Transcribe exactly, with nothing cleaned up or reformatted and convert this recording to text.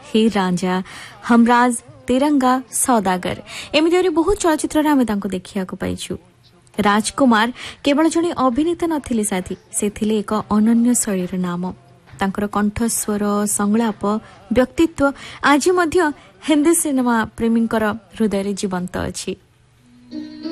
हे राजा, हमराज, तिरंगा, सौदागर एमती बहुत चलचित्र आम देखा पाइछु। राजकुमार केवल जड़े अभिनेता नथिले साथी, से थिले एक अनन्य शैलीर नाम। तांकर कंठस्वर, संलाप, व्यक्तित्व आज मध्य हिंदी सिनेमा प्रेमींकर हृदय जीवंत अछि।